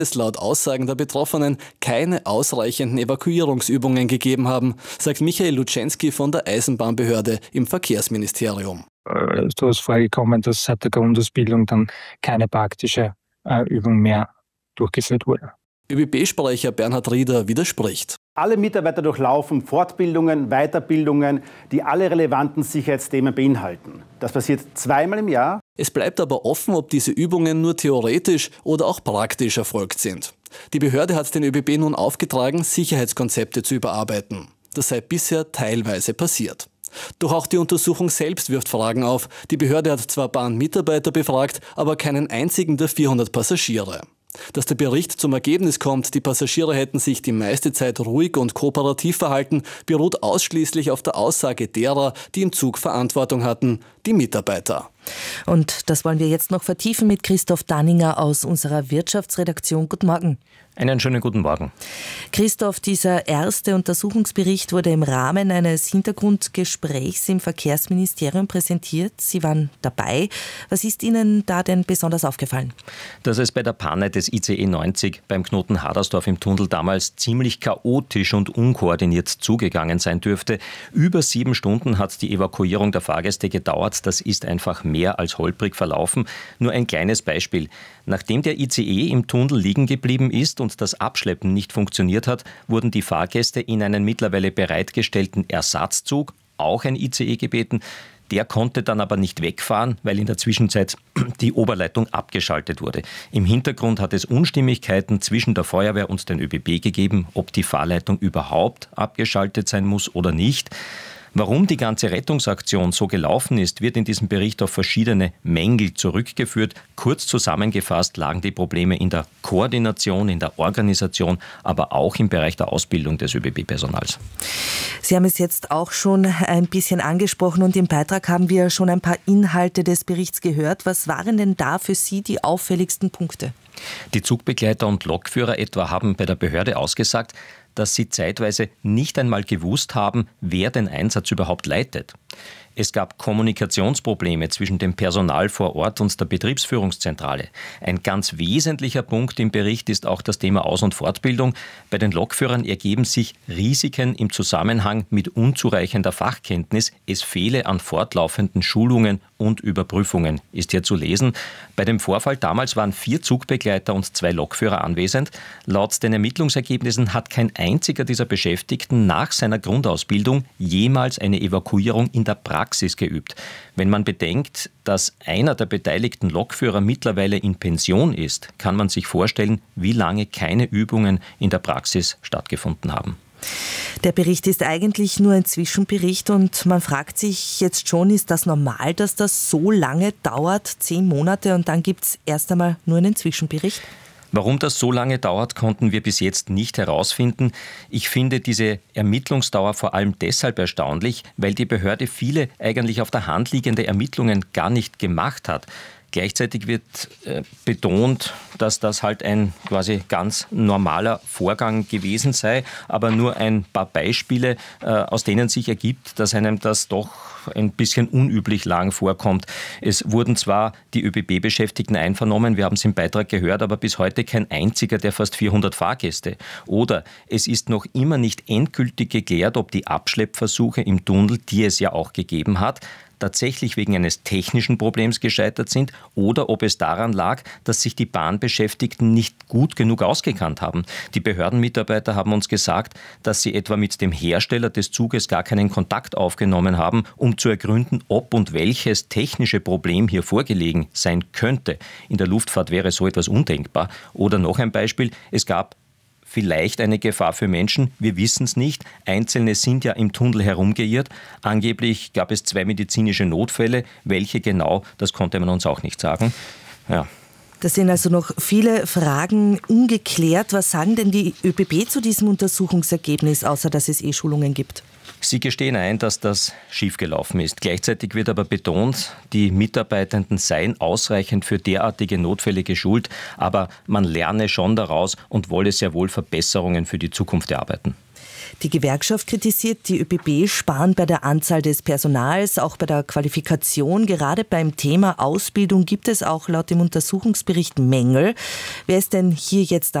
es laut Aussagen der Betroffenen keine ausreichenden Evakuierungsübungen gegeben haben, sagt Michael Lutschenski von der Eisenbahnbehörde im Verkehrsministerium. So ist vorgekommen, dass seit der Grundausbildung dann keine praktische Übung mehr durchgeführt wurde. ÖBB-Sprecher Bernhard Rieder widerspricht. Alle Mitarbeiter durchlaufen Fortbildungen, Weiterbildungen, die alle relevanten Sicherheitsthemen beinhalten. Das passiert zweimal im Jahr. Es bleibt aber offen, ob diese Übungen nur theoretisch oder auch praktisch erfolgt sind. Die Behörde hat den ÖBB nun aufgetragen, Sicherheitskonzepte zu überarbeiten. Das sei bisher teilweise passiert. Doch auch die Untersuchung selbst wirft Fragen auf. Die Behörde hat zwar Bahnmitarbeiter befragt, aber keinen einzigen der 400 Passagiere. Dass der Bericht zum Ergebnis kommt, die Passagiere hätten sich die meiste Zeit ruhig und kooperativ verhalten, beruht ausschließlich auf der Aussage derer, die im Zug Verantwortung hatten, die Mitarbeiter. Und das wollen wir jetzt noch vertiefen mit Christoph Danninger aus unserer Wirtschaftsredaktion. Guten Morgen. Einen schönen guten Morgen. Christoph, dieser erste Untersuchungsbericht wurde im Rahmen eines Hintergrundgesprächs im Verkehrsministerium präsentiert. Sie waren dabei. Was ist Ihnen da denn besonders aufgefallen? Dass es bei der Panne des ICE 90 beim Knoten Hadersdorf im Tunnel damals ziemlich chaotisch und unkoordiniert zugegangen sein dürfte. Über 7 Stunden hat die Evakuierung der Fahrgäste gedauert. Das ist einfach mehr als holprig verlaufen. Nur ein kleines Beispiel. Nachdem der ICE im Tunnel liegen geblieben ist und das Abschleppen nicht funktioniert hat, wurden die Fahrgäste in einen mittlerweile bereitgestellten Ersatzzug, auch ein ICE, gebeten. Der konnte dann aber nicht wegfahren, weil in der Zwischenzeit die Oberleitung abgeschaltet wurde. Im Hintergrund hat es Unstimmigkeiten zwischen der Feuerwehr und den ÖBB gegeben, ob die Fahrleitung überhaupt abgeschaltet sein muss oder nicht. Warum die ganze Rettungsaktion so gelaufen ist, wird in diesem Bericht auf verschiedene Mängel zurückgeführt. Kurz zusammengefasst lagen die Probleme in der Koordination, in der Organisation, aber auch im Bereich der Ausbildung des ÖBB-Personals. Sie haben es jetzt auch schon ein bisschen angesprochen und im Beitrag haben wir schon ein paar Inhalte des Berichts gehört. Was waren denn da für Sie die auffälligsten Punkte? Die Zugbegleiter und Lokführer etwa haben bei der Behörde ausgesagt, dass sie zeitweise nicht einmal gewusst haben, wer den Einsatz überhaupt leitet. Es gab Kommunikationsprobleme zwischen dem Personal vor Ort und der Betriebsführungszentrale. Ein ganz wesentlicher Punkt im Bericht ist auch das Thema Aus- und Fortbildung. Bei den Lokführern ergeben sich Risiken im Zusammenhang mit unzureichender Fachkenntnis. Es fehle an fortlaufenden Schulungen und Überprüfungen, ist hier zu lesen. Bei dem Vorfall damals waren 4 Zugbegleiter und 2 Lokführer anwesend. Laut den Ermittlungsergebnissen hat kein einziger dieser Beschäftigten nach seiner Grundausbildung jemals eine Evakuierung in der Praxis geübt. Wenn man bedenkt, dass einer der beteiligten Lokführer mittlerweile in Pension ist, kann man sich vorstellen, wie lange keine Übungen in der Praxis stattgefunden haben. Der Bericht ist eigentlich nur ein Zwischenbericht und man fragt sich jetzt schon, ist das normal, dass das so lange dauert, 10 Monate und dann gibt es erst einmal nur einen Zwischenbericht? Warum das so lange dauert, konnten wir bis jetzt nicht herausfinden. Ich finde diese Ermittlungsdauer vor allem deshalb erstaunlich, weil die Behörde viele eigentlich auf der Hand liegende Ermittlungen gar nicht gemacht hat. Gleichzeitig wird betont, dass das halt ein quasi ganz normaler Vorgang gewesen sei, aber nur ein paar Beispiele, aus denen sich ergibt, dass einem das doch ein bisschen unüblich lang vorkommt. Es wurden zwar die ÖBB-Beschäftigten einvernommen, wir haben es im Beitrag gehört, aber bis heute kein einziger der fast 400 Fahrgäste. Oder es ist noch immer nicht endgültig geklärt, ob die Abschleppversuche im Tunnel, die es ja auch gegeben hat, tatsächlich wegen eines technischen Problems gescheitert sind oder ob es daran lag, dass sich die Bahnbeschäftigten nicht gut genug ausgekannt haben. Die Behördenmitarbeiter haben uns gesagt, dass sie etwa mit dem Hersteller des Zuges gar keinen Kontakt aufgenommen haben, um zu ergründen, ob und welches technische Problem hier vorgelegen sein könnte. In der Luftfahrt wäre so etwas undenkbar. Oder noch ein Beispiel, es gab vielleicht eine Gefahr für Menschen, wir wissen es nicht. Einzelne sind ja im Tunnel herumgeirrt. Angeblich gab es 2 medizinische Notfälle. Welche genau, das konnte man uns auch nicht sagen. Ja. Das sind also noch viele Fragen ungeklärt. Was sagen denn die ÖBB zu diesem Untersuchungsergebnis, außer dass es Schulungen gibt? Sie gestehen ein, dass das schiefgelaufen ist. Gleichzeitig wird aber betont, die Mitarbeitenden seien ausreichend für derartige Notfälle geschult, aber man lerne schon daraus und wolle sehr wohl Verbesserungen für die Zukunft erarbeiten. Die Gewerkschaft kritisiert, die ÖBB sparen bei der Anzahl des Personals, auch bei der Qualifikation. Gerade beim Thema Ausbildung gibt es auch laut dem Untersuchungsbericht Mängel. Wer ist denn hier jetzt